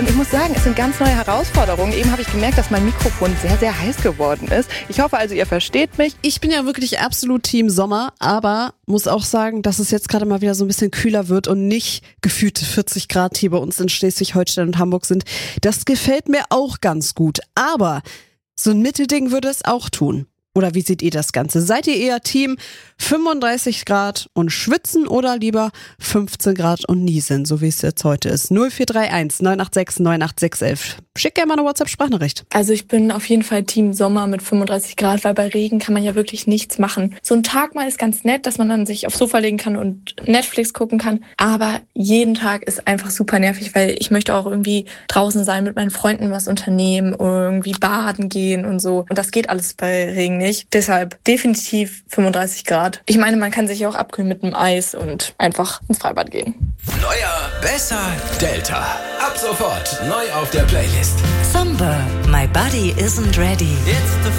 ich muss sagen, es sind ganz neue Herausforderungen. Eben habe ich gemerkt, dass mein Mikrofon sehr, sehr heiß geworden ist. Ich hoffe also, ihr versteht mich. Ich bin ja wirklich absolut Team Sommer, aber muss auch sagen, dass es jetzt gerade mal wieder so ein bisschen kühler wird und nicht gefühlte 40 Grad hier bei uns in Schleswig-Holstein und Hamburg sind. Das gefällt mir auch ganz gut. Aber so ein Mittelding würde es auch tun. Oder wie seht ihr das Ganze? Seid ihr eher Team 35 Grad und schwitzen oder lieber 15 Grad und nieseln, so wie es jetzt heute ist? 0431 986 98611. Schick gerne mal eine WhatsApp-Sprachnachricht. Also ich bin auf jeden Fall Team Sommer mit 35 Grad, weil bei Regen kann man ja wirklich nichts machen. So ein Tag mal ist ganz nett, dass man dann sich aufs Sofa legen kann und Netflix gucken kann. Aber jeden Tag ist einfach super nervig, weil ich möchte auch irgendwie draußen sein, mit meinen Freunden was unternehmen, irgendwie baden gehen und so. Und das geht alles bei Regen nicht. Deshalb definitiv 35 Grad. Ich meine, man kann sich ja auch abkühlen mit einem Eis und einfach ins Freibad gehen. Neuer, besser, Delta. Ab sofort neu auf der Playlist. Somber, My Body Isn't Ready. It's the